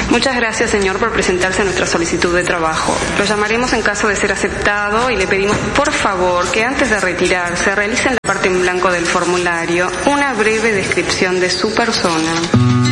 Muchas gracias, señor, por presentarse a nuestra solicitud de trabajo. Lo llamaremos en caso de ser aceptado y le pedimos, por favor, que antes de retirarse realice en la parte en blanco del formulario una breve descripción de su persona.